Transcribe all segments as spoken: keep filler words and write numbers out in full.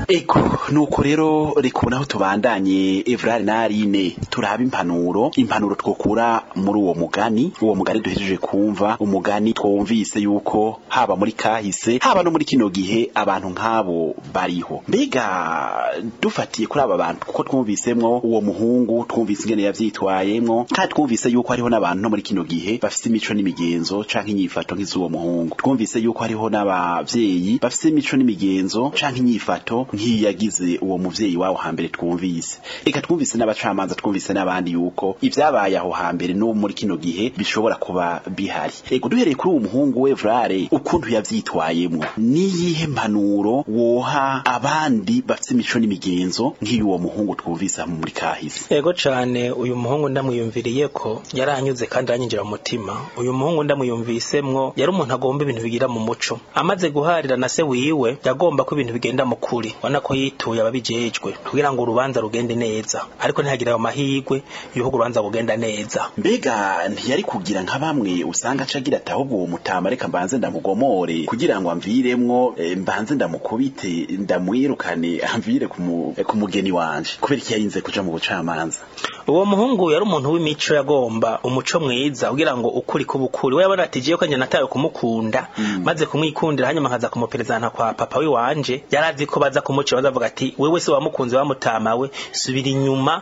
eko nuko rero reka naho tubandanye Evrard na Aline turaba impanuro impanuro twokura muri uwo mugani uwo mugani duhejeje kumva umugani twumvise yuko haba muri kahise haba no muri kino gihe abantu nk'abo bariho. Mbega dufatiye kuri aba bantu kuko twumvisemwo uwo muhungu twumvise ingene yavyitwayemwo kandi twumvise yuko hariho n'abantu no muri kino gihe bafite imico n'imigenzo canke inyifato nk'iz'uwo muhungu. Twumvise yuko hariho n'abavyeyi bafite imico n'imigenzo canke inyifato nk'iyagize uwo muvyeyi wawo hambere twumvise. Eka twumvise n'abacamanza twumvise n'abandi yuko ivyabaye aho hambere no muri kino gihe bishobora kuba bihari. Ego duhereye kuri uwo muhungu we Evrard ukuntu yavyitwayemwo niyihe mpanuro woha abandi bafite imico n'imigenzo nk'iyuwo muhungu twumvise muri kahise? Ego cane uyu muhungu ndamwiyumviriye ko yaranyuze kandi aranyinjira mu mutima. Uyu muhungu ndamwiyumvisemwo yari umuntu agomba ibintu bigira mu muco. Amaze guharira na se wiwe yagomba ko ibintu bigenda mu kuri. Wana ko yituye ababijejwe kugira ngo urubanza rugende neza. Ariko ntihagira ayo mahigwe yuko urubanza rugenda neza. Mbega ntiyari kugira nka bamwe usanga acagira ati ahubwo uwo mutama reka mbanze ndamugomore kugira ngo amviremwo e, mbanze ndamukubite ndamwirukane amvire ku mugeni wanje kubera iki yarinze kuja mu bucamanza. Uwo muhungu yari umuntu w'imico yagomba umuco mwiza kugira ngo ukuri kubukuri. We yabona ati jiye ko nyina nataye kumukunda mm. maze kumwikundira hanyuma nkaza kumuperezanta kwa papa wi wanje yarazi ko baza kumuca bazavuga ati wewe se wamukunze wamutama we subira inyuma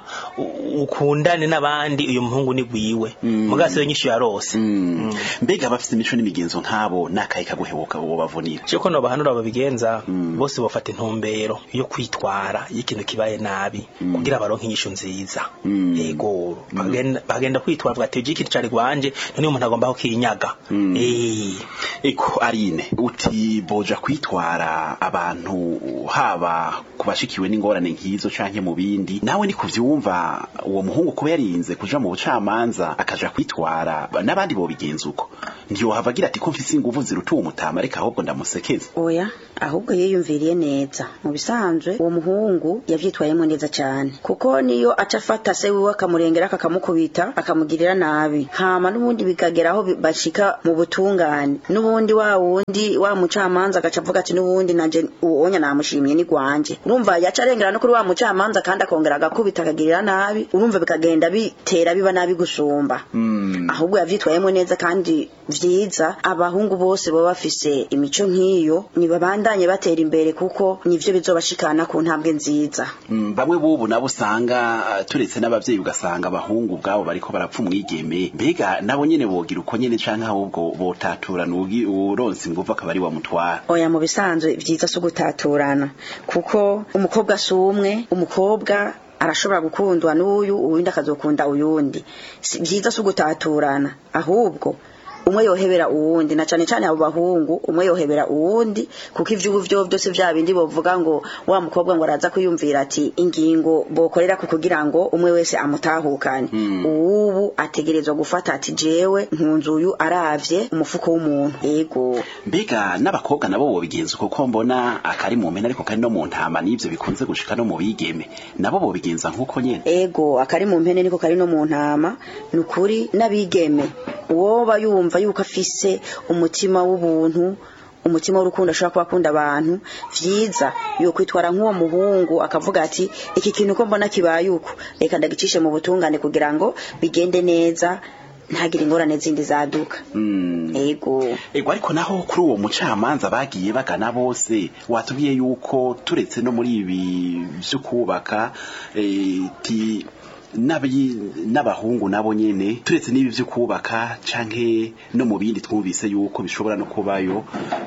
ukundane n'abandi uyu muhungu ni gwiwe mm. mugase wenyishu yarose. mm. mm. Mbega bafite imico n'imigenzo nkabo nakaye kaguhebuka bo bavunira cyo no bahanura babigenza mm. bose bafata intumbero yo kwitwara y'ikintu kibaye nabi mm. kugira baronke inyishu nziza. mm. Ego bagenda bagenda kwitwara ati ujiki cari gwanje none umuntu agomba kinyaga. mm. eh eko Aline uti boja kwitwara abantu haba kubashikiwe n'ingorane nkizo canke mu bindi nawe ni kuvyumva uwo muhungu ko yarinze kuja mu bucamanza akaja kwitwara n'abandi bo bigenza uko ndiyo havagira ati ko mfise inguvu zirutuye umutama reka ahubwo ndamusekeza. Oya ahubwo yiyumviriye neza. Mu bisanzwe uwo muhungu yavyitwayemo neza cyane kuko niyo acafata se wiwe akamurengera akamukubita akamugirira nabi hama n'ubundi bikageraho bashika mu butungane n'ubundi wa wundi wa mucamanza agacavuga ati n'ubundi nanje uwonya namushimye ni gwanje. Urumva yacarengera no kuri wa mucamanza kandi akongera agakubita akagirira nabi urumva bikagenda bitera biba nabi gusumba. mm. Ahubwo yavyitwayemo neza kandi vyiza abahungu bose baba bafise imico nk'iyo ni babandanye batera imbere kuko nivyo bizobashikana ku ntambwe nziza. mm. Bamwe bubu nabo usanga uh, turetse n'abavyeyi ugasanga abahungu bwabo bariko barapfa umwigeme mbega nabo nyene bogira uko nyene canke ahubwo botaturana uronse inguvu akabari wa mutwara. Oya mu bisanzwe vyiza so gutaturana kuko umukobwa sumwe umukobwa arashobora gukundwa n'uyu uwindi akazokunda uyundi. Vyiza so gutaturana ahubwo umwe yohebera uwundi na cane cane abo bahungu umwe yohebera uwundi kuko ivyo byo byose vya bindi bovuga ngo wa mukobwa ngo araza kuyumvira ati ingingo bokorera ku kugira ngo umwe wese amutahukanye. mm. Ubu ategerezwa gufata ati jewe nkunzuyu aravye umufuko w'umuntu. Ego mbega n'abakobwa nabo bo bigenza uko mbona akari mu mpene ariko kari no mu ntama nivyo bikunze gushika no mu bigeme nabo bo bigenza nkuko nyene. Ego akari mu mpene niko kari no mu ntama nukuri n'abigeme uwo bayumva yuko afise umutima w'ubuntu umutima w'urukundo ashobora kuba akunda abantu vyiza yo kwitwara nk'uwo muhungu akavuga ati iki kintu ko mbona kibaye uko reka ndagicishe mu butungane kugira ngo bigende neza ntagire ingorane zindi zaduka. mm. Ego ego ariko naho kuri uwo mucamanza bagiye bagana bose watubwiye yuko turetse no muri ibi byo kubaka eh, ti nabi n'abahungu nabo nyene turetse nibi byo kubaka canke no mu bindi twumvise yuko bishobora no kubayo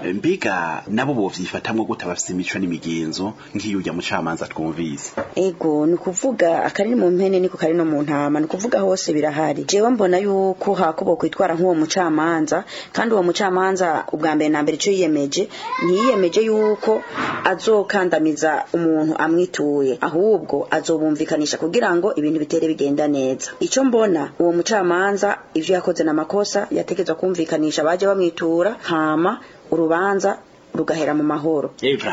mbiga nabo bo vyifatamwe gute bafise imico n'imigenzo nk'iyo ujya mucamanza twumvise. Ego nukuvuga akari mu mpene niko kari no mu ntama nukuvuga hose birahari. Jewe mbona yuko hakubo kwitwara nk'uwo mucamanza kandi uwo mucamanza ubwa mbere na mbere cyo yiyemeje ntiyiyemeje yuko azokandamiza umuntu amwituye ahubwo azobumvikanisha kugira ngo ibintu bitere bigenda neza. Ico mbona uwo mucamanza ivyo yakoze na makosa yategezwa kumvikanisha baje bamwitura hama urubanza rugahera mu mahoro. Evra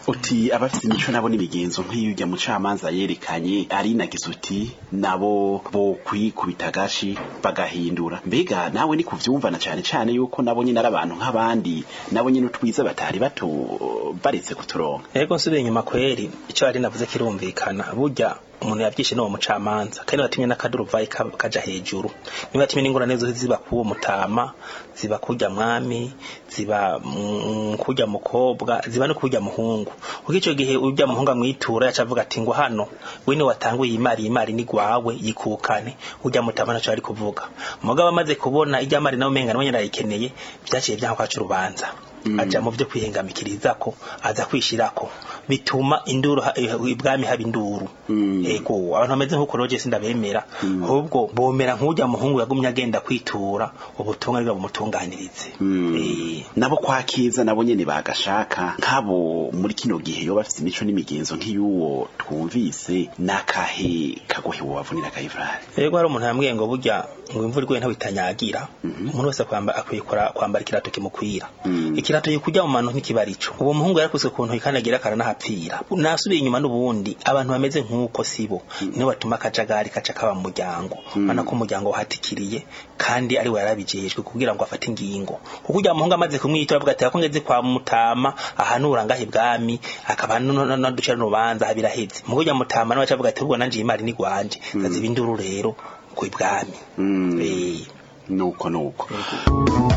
uti abafite imico nabo n'imigenzo nk'iyo ujya mu camanza yerekanye ari nagize uti nabo bo kwikubita gashi bagahindura mbega nawe ni kuvyumvana cyane cyane yuko nabo nyine ari abantu nk'abandi nabo nyine utwiza batari bato baretse kuturonka yego nsubiye inyuma kweri icyo ari navuze kirumvikana burya umuntu yabyishe no mucamanza kandi batimye n'akaduruvayi kaja hejuru niba batimye n'ingorane zo ziba kuwo mutama ziba kujya mwami ziba kujya mukobwa ziba no kujya muhungu kuko ico gihe ujya muhunga mwitura yacavuga ati ngo hano wini watanguye imari imari ni gwawe yikukane ujya mutama naco ari kuvuga mugabo amaze kubona ijya mari nawe menga nawe yarayikeneye byaciye byanka kwacu rubanza Mm. aja mu byo kwihengamikirizako aza kwishirako bituma induru ibwami haba induru mm. ego abantu bameze nkuko roje sindabemera ahubwo mm. bomera nkujya muhungu yagumye agenda kwitura ubutumwa bwa bumutunganirize mm. e, nabo kwakiza nabo nyene bagashaka nkabo muri kino gihe yo bafite imico n'imigenzo nk'iyuwo twumvise nakahe kagohe wavunira kayivara ego hari umuntu yambwiye ngo burya ngo imvura igwe ntabitanyagira umuntu mm -hmm. wese kwamba akwikora kwambara kirato kimukwira mm. ikirato yikujya mu mano nk'ikibarico uwo muhungu yarakuze kuntu ikanagira karana hapfira nasubiye inyuma n'ubundi abantu bameze nk'uko sibo mm. niwe batuma kajagari kaca kaba mu muryango mm. bana ko umuryango wahatikiriye kandi ari we yarabijejwe kugira ngo afate ingingo kuko ujya muhungu amaze kumwita avuga ati akongeze kwa mutama ahanura ngahe bwami akaba no ducira n'ubanza habiraheze mu kujya mutama nawe acavuga ati ubwo nanje imari ni gwanje mm. azibinduru rero ku ibwami mm. eh nuko nuko